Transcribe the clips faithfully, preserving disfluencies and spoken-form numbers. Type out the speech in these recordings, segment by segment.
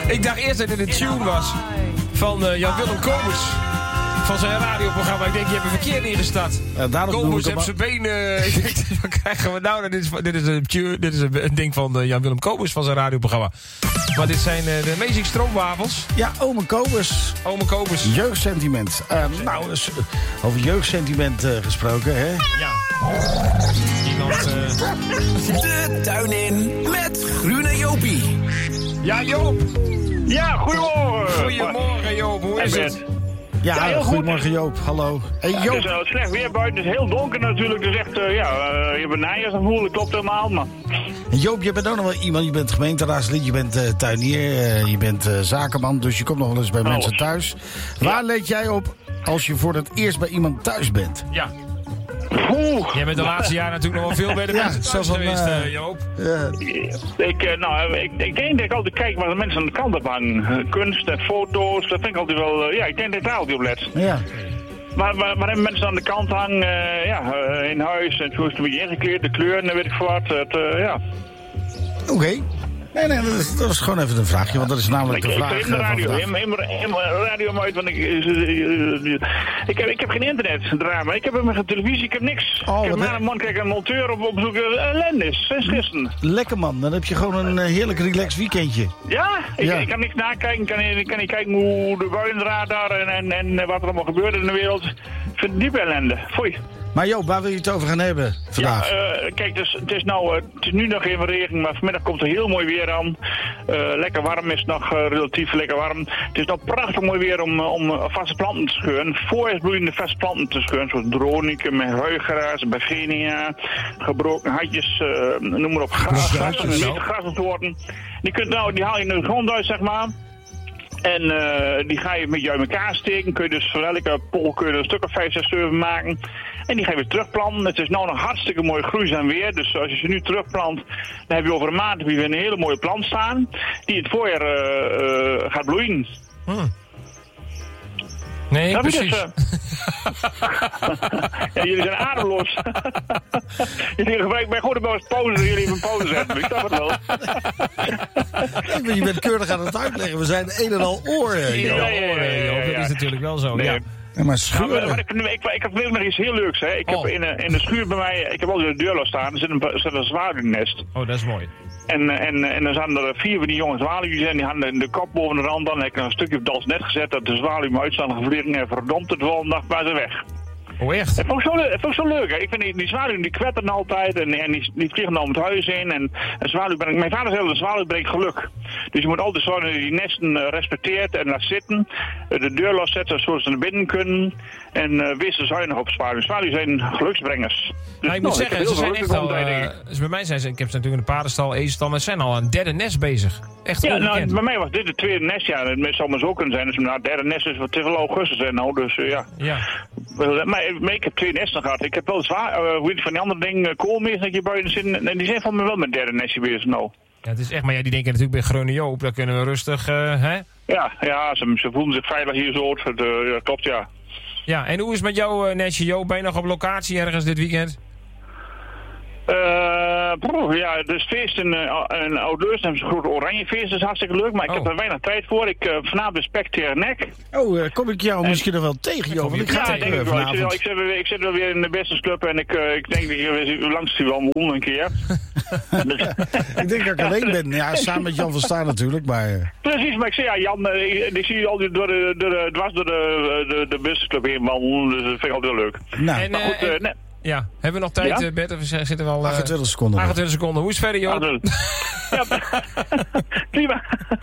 Ik dacht eerst dat dit een tune was van uh, Jan-Willem Kobus. Van zijn radioprogramma. Ik denk, je hebt een verkeerd ingestart. Ja, Kobus heeft zijn benen. Ik denk, wat krijgen we nou? Dit is, dit is, een, dit is een ding van uh, Jan-Willem Kobus van zijn radioprogramma. Maar dit zijn uh, de Amazing Stroopwafels. Ja, Ome Kobus. Ome Kobus. Jeugdsentiment. Uh, nou, dus, over jeugdsentiment uh, gesproken, hè? Ja. Iemand... Uh... De tuin in met Groene Jopie. Ja, Joop. Ja, goedemorgen. Goedemorgen, Joop. Hoe is het? Ja, ja, heel goedemorgen Joop, hallo. Hey, ja, Joop. het is uh, slecht weer buiten, het is heel donker natuurlijk, dus echt, uh, ja, uh, je bent najaarsgevoel, dat klopt helemaal, maar... Joop, je bent ook nog wel iemand, je bent gemeenteraadslid, je bent uh, tuinier, uh, je bent uh, zakenman, dus je komt nog wel eens bij Alles. mensen thuis. Waar let jij op als je voor het eerst bij iemand thuis bent? Ja. Oeh. Jij bent de laatste jaren natuurlijk nog wel veel bij de Ja, mensen thuis zo van, geweest, uh, uh, Joop. Uh, Ik, uh, nou, ik, ik denk dat ik altijd kijk waar de mensen aan de kant op hangen. Uh, kunst en foto's, dat vind ik altijd wel, uh, ja, ik denk dat ik daar altijd op let. ja. Maar waar, waar hebben mensen aan de kant hangen, uh, ja, uh, in huis, en zo is het een beetje ingekleed, de kleuren, weet ik wat, het, uh, ja. Oké. Okay. Nee, nee, dat is, dat is gewoon even een vraagje, want dat is namelijk Ik, de ik vraag zit in de uh, van radio, vandaag. helemaal helemaal radio maar uit, want ik, uh, uh, uh, ik, heb, ik heb geen internet, drama. Ik heb helemaal geen televisie, ik heb niks. Oh, ik heb wat naar een man kijken, een monteur op, op bezoek, uh, Lendis, sinds gisteren. Lekker man, dan heb je gewoon een uh, heerlijk relaxed weekendje. Ja, ik, Ja. ik kan niks nakijken, ik kan, ik kan niet kijken hoe de buienradar en, en, en wat er allemaal gebeurt in de wereld. Ik vind het diep ellende, foei. Maar Joop, waar wil je het over gaan hebben vandaag? Ja, uh, kijk, dus, het, is nou, uh, het is nu nog even regen, maar vanmiddag komt er heel mooi weer aan. Uh, lekker warm is het nog, uh, relatief lekker warm. Het is nou prachtig mooi weer om, uh, om uh, vaste planten te scheuren. Voorjaarsbloeiende vaste planten te scheuren, zoals droniken, met huigeraars, bevenia, gebroken hartjes, uh, noem maar op, gras, gras, een meter gras aan het worden. Die, kunt, nou, die haal je in de grond uit, zeg maar. En uh, die ga je met je uit elkaar steken. Kun je dus voor elke pol kun je er een stuk of vijf, zes, zeven maken. En die ga je weer terugplanten. Het is nou nog hartstikke mooi groeizaam weer. Dus als je ze nu terugplant, dan heb je over een maand weer een hele mooie plant staan. Die het voorjaar uh, uh, gaat bloeien. Hmm. Nee, Snap je precies. Dus, uh... ja, jullie zijn ademloos. Jullie gebruiken mij goed wel eens pauze. Jullie even pauze zetten. Ik snap het wel. Ja, je bent keurig aan het uitleggen. We zijn een en al oren. Ja, Ja, ja, ja, ja, ja, Dat ja. is natuurlijk wel zo, Nee. ja. Ja, maar Nou, scheuren. maar ik, ik, ik heb nog iets heel leuks. Hè. Ik Oh. heb in, de, in de schuur bij mij, ik heb al de deur laten staan. Er zit een, er zit een zwaluwnest. Oh, dat is mooi. En, en, en dan zaten er vier van die jonge zwaluwen en die hadden de kop boven de rand. Dan heb ik een stukje op het net gezet dat de zwaluwen uitstaan gevliegen en verdomd het volgende dag waren ze weg. Oh, echt? Dat vond ik zo, le- dat vond ik zo leuk. Hè. Ik vind die, die zwaluwen die kwetteren altijd en, en die, die vliegen dan om het huis in. En een zwaluw brengt, mijn vader zei dat een zwaluw brengt geluk. Dus je moet altijd zorgen dat je die nesten uh, respecteert en laat zitten. Uh, de deur loszetten zodat ze naar binnen kunnen. En uh, wees er zuinig op zwaluwen. Zwaluwen zijn geluksbrengers. Dus, Nou, ik moet nou, zeggen, heb ze heel zijn veel echt geluk al... in de Uh, omtijd, denk ik. dus bij mij zijn ze... Ik heb ze natuurlijk in de paardenstal, ezelstal, maar ze zijn al aan een derde nest bezig. Echt Ja, ongekend. nou, bij mij was dit het tweede nestjaar. Het zou maar zo kunnen zijn. Dus nou, het derde nest is wat te veel augustus en nou, dus uh, ja. Ja. Maar, maar ik heb twee nesten gehad. Ik heb wel zwaar, uh, hoe heet het van die andere dingen, uh, koolmees dat je buiten zit. En die zijn van me wel met het derde nestje bezig nou. Ja, het is echt... Maar ja, die denken natuurlijk bij Groene Joop, daar kunnen we rustig, uh, hè? Ja, ja ze, ze voelen zich veilig hier zo. Het, uh, ja, klopt, ja. Ja, en hoe is het met jouw uh, nestje, Joop? Ben je nog op locatie ergens dit weekend? Uh, broer, ja, dus feest in, uh, in Oud-Leusden hebben ze een groot oranje feest. Dat is hartstikke leuk, maar ik Oh. heb er weinig tijd voor. Ik uh, vanavond de Spek tegen Nek. Oh, uh, kom ik jou En- misschien nog wel tegen, Joop? Want ik ga Ja, ook, denk uh, ik wel. Ik zit, wel- vanavond. ik, zit wel weer, ik zit wel weer in de businessclub en ik, uh, ik denk dat je langs die wel moet een keer. Dus- Ik denk dat ik alleen ben. Ja, samen met Jan van Staan natuurlijk, maar... uh, Precies, maar ik zeg ja, Jan, uh, ik, ik zie je al die door de, door de, dwars door de, de, de businessclub heen wandelen, dus dat vind ik altijd wel leuk. Nou, En, Maar uh, goed, uh, nee. ja, hebben we nog tijd, Ja? uh, Bert? Of zitten we al... Uh, achtentwintig seconden. nog. achtentwintig seconden. Hoe is het verder, Joop? Ah, dus- ja, prima.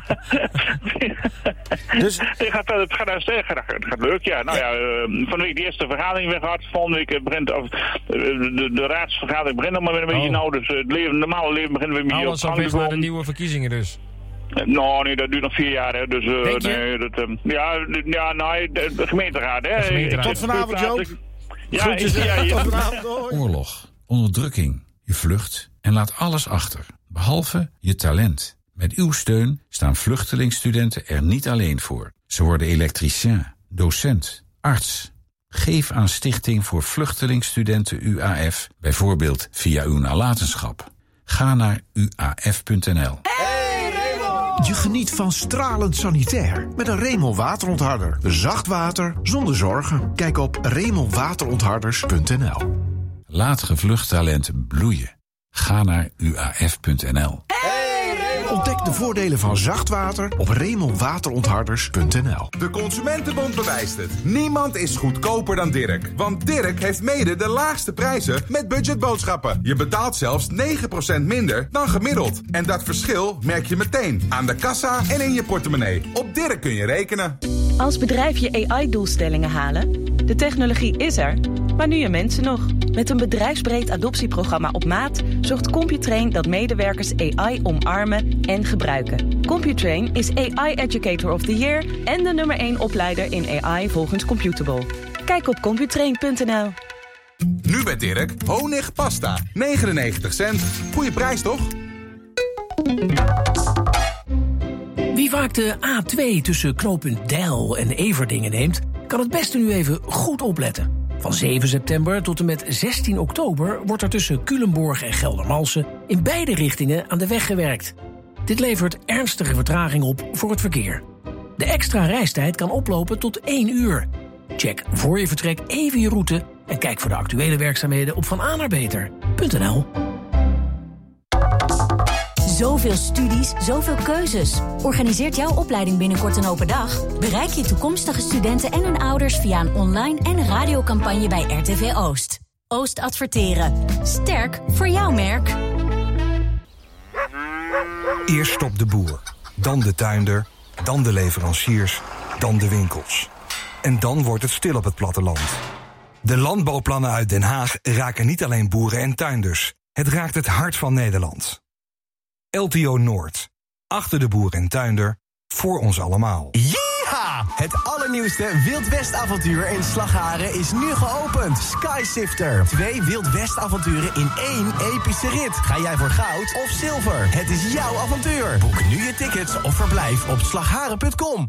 Dus, Het gaat, het, gaat, het, gaat, het gaat leuk, ja. Nou ja, uh, van de week de eerste vergadering weer gehad. Volgende week begint, of, uh, de, de raadsvergadering begint nog maar weer een beetje Oh. nou. Dus uh, het leven, normale leven begint weer een beetje Alles op op gang weg te naar de komen. nieuwe verkiezingen dus. Uh, nou, nee, dat duurt nog vier jaar, hè. Dus, uh, Denk je? nee, dat, uh, ja, d- ja, nee, de, de gemeenteraad, hè. De gemeenteraad. Ik- Tot vanavond, Joop. Ja, groetjes. ja, ja, Tot ja. vanavond, hoi. Oorlog, onderdrukking, je vlucht en laat alles achter, behalve je talent. Met uw steun staan vluchtelingstudenten er niet alleen voor. Ze worden elektricien, docent, arts. Geef aan Stichting voor Vluchtelingstudenten U A F, bijvoorbeeld via uw nalatenschap. Ga naar u a f punt n l. Hey Raymond! Je geniet van stralend sanitair met een Remel waterontharder. Zacht water zonder zorgen. Kijk op remel waterontharders punt n l. Laat gevlucht talent bloeien. Ga naar u a f punt n l. Ontdek de voordelen van zacht water op remel waterontharders punt n l. De Consumentenbond bewijst het. Niemand is goedkoper dan Dirk. Want Dirk heeft mede de laagste prijzen met budgetboodschappen. Je betaalt zelfs negen procent minder dan gemiddeld. En dat verschil merk je meteen aan de kassa en in je portemonnee. Op Dirk kun je rekenen. Als bedrijf je A I-doelstellingen halen? De technologie is er, maar nu je mensen nog. Met een bedrijfsbreed adoptieprogramma op maat zorgt Computrain dat medewerkers A I omarmen en gebruiken. Computrain is A I Educator of the Year en de nummer één opleider in A I volgens Computable. Kijk op computrain punt n l. Nu bij Dirk, honig pasta, negenennegentig cent. Goeie prijs toch? Wie vaak de A twee tussen knooppunt Deil en Everdingen neemt, kan het beste nu even goed opletten. Van zeven september tot en met zestien oktober wordt er tussen Culemborg en Geldermalsen in beide richtingen aan de weg gewerkt. Dit levert ernstige vertraging op voor het verkeer. De extra reistijd kan oplopen tot één uur. Check voor je vertrek even je route en kijk voor de actuele werkzaamheden op van a naar beter punt n l. Zoveel studies, zoveel keuzes. Organiseert jouw opleiding binnenkort een open dag? Bereik je toekomstige studenten en hun ouders via een online en radiocampagne bij R T V Oost. Oost Adverteren. Sterk voor jouw merk. Eerst stopt de boer, dan de tuinder, dan de leveranciers, dan de winkels. En dan wordt het stil op het platteland. De landbouwplannen uit Den Haag raken niet alleen boeren en tuinders. Het raakt het hart van Nederland. L T O Noord. Achter de boer en tuinder. Voor ons allemaal. Yeeha! Het allernieuwste Wild West avontuur in Slagharen is nu geopend. Skysifter. Twee Wild West avonturen in één epische rit. Ga jij voor goud of zilver? Het is jouw avontuur. Boek nu je tickets of verblijf op slagharen punt com.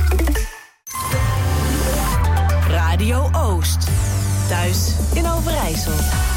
Radio Oost. Thuis in Overijssel.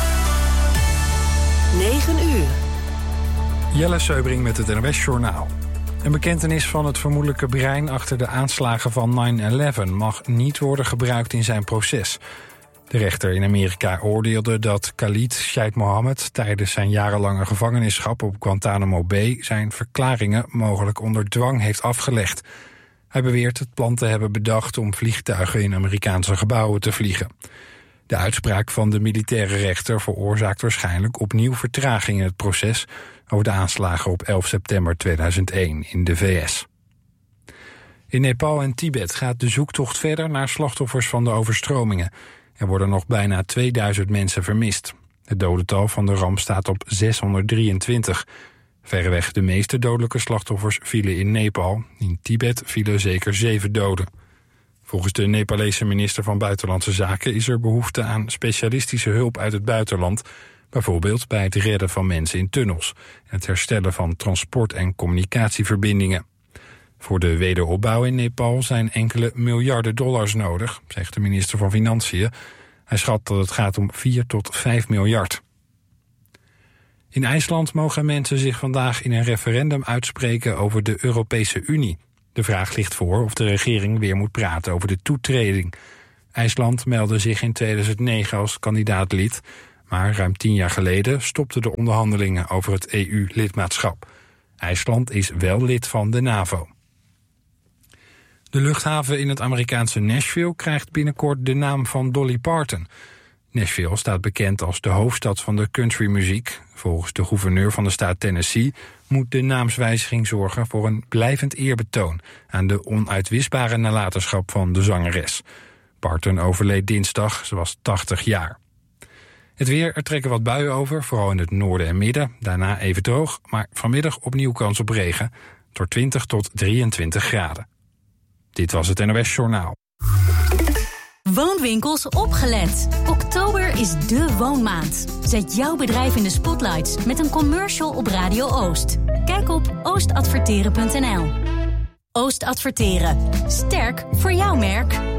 negen uur. Jelle Seubring met het N O S-journaal. Een bekentenis van het vermoedelijke brein achter de aanslagen van nine eleven mag niet worden gebruikt in zijn proces. De rechter in Amerika oordeelde dat Khalid Sheikh Mohammed tijdens zijn jarenlange gevangenisschap op Guantanamo Bay zijn verklaringen mogelijk onder dwang heeft afgelegd. Hij beweert het plan te hebben bedacht om vliegtuigen in Amerikaanse gebouwen te vliegen. De uitspraak van de militaire rechter veroorzaakt waarschijnlijk opnieuw vertraging in het proces over de aanslagen op elf september tweeduizend één in de V S. In Nepal en Tibet gaat de zoektocht verder naar slachtoffers van de overstromingen. Er worden nog bijna tweeduizend mensen vermist. Het dodental van de ramp staat op zeshonderddrieëntwintig. Verreweg de meeste dodelijke slachtoffers vielen in Nepal. In Tibet vielen zeker zeven doden. Volgens de Nepalese minister van Buitenlandse Zaken is er behoefte aan specialistische hulp uit het buitenland, bijvoorbeeld bij het redden van mensen in tunnels en het herstellen van transport- en communicatieverbindingen. Voor de wederopbouw in Nepal zijn enkele miljarden dollars nodig, zegt de minister van Financiën. Hij schat dat het gaat om vier tot vijf miljard. In IJsland mogen mensen zich vandaag in een referendum uitspreken over de Europese Unie. De vraag ligt voor of de regering weer moet praten over de toetreding. IJsland meldde zich in tweeduizend negen als kandidaatlid, maar ruim tien jaar geleden stopten de onderhandelingen over het E U-lidmaatschap. IJsland is wel lid van de NAVO. De luchthaven in het Amerikaanse Nashville krijgt binnenkort de naam van Dolly Parton. Nashville staat bekend als de hoofdstad van de countrymuziek. Volgens de gouverneur van de staat Tennessee moet de naamswijziging zorgen voor een blijvend eerbetoon aan de onuitwisbare nalatenschap van de zangeres. Parton overleed dinsdag, ze was tachtig jaar. Het weer, er trekken wat buien over, vooral in het noorden en midden. Daarna even droog, maar vanmiddag opnieuw kans op regen. Door twintig tot drieëntwintig graden. Dit was het N O S-journaal. Woonwinkels opgelet. Oktober is de woonmaand. Zet jouw bedrijf in de spotlights met een commercial op Radio Oost. Kijk op oost adverteren punt n l. Oost Adverteren. Sterk voor jouw merk.